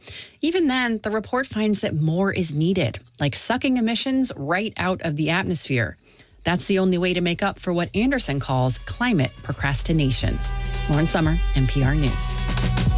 Even then, the report finds that more is needed, like sucking emissions right out of the atmosphere. That's the only way to make up for what Anderson calls climate procrastination. Lauren Sommer, NPR News.